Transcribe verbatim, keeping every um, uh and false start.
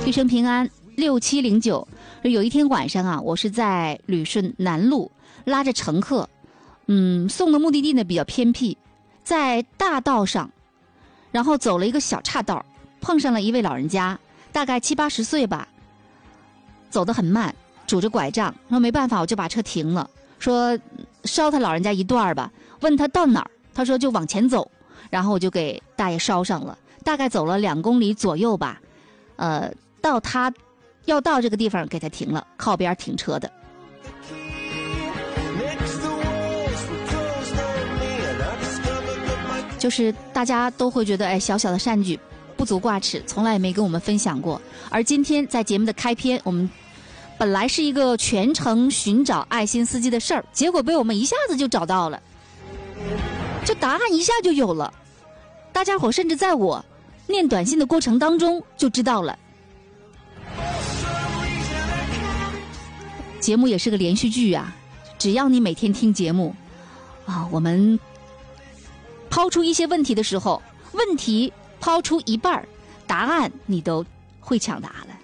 一生平安。六七零九，有一天晚上啊，我是在旅顺南路拉着乘客，嗯，送的目的地呢比较偏僻，在大道上，然后走了一个小岔道，碰上了一位老人家，大概七八十岁吧，走得很慢，拄着拐杖，说没办法，我就把车停了，说捎他老人家一段吧，问他到哪儿，他说就往前走，然后我就给大爷捎上了，大概走了两公里左右吧，呃，到他要到这个地方给他停了，靠边停车的。就是大家都会觉得，哎，小小的善举不足挂齿，从来也没跟我们分享过。而今天在节目的开篇，我们本来是一个全程寻找爱心司机的事儿，结果被我们一下子就找到了，就答案一下就有了。大家伙甚至在我念短信的过程当中就知道了。节目也是个连续剧啊，只要你每天听节目啊，我们抛出一些问题的时候，问题抛出一半，答案你都会抢答了。